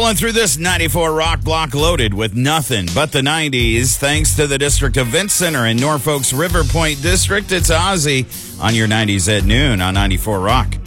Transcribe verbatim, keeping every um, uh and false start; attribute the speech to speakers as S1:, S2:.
S1: Rolling through this ninety-four Rock block loaded with nothing but the nineties. Thanks to the District Event Center in Norfolk's River Point District, it's Ozzy on your nineties at noon on ninety-four Rock.